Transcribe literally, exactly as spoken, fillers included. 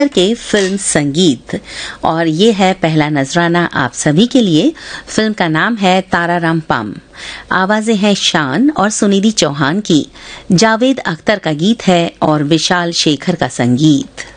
के फिल्म संगीत। और ये है पहला नजराना आप सभी के लिए। फिल्म का नाम है तारा रामपम। आवाजें हैं शान और सुनिधि चौहान की। जावेद अख्तर का गीत है और विशाल शेखर का संगीत।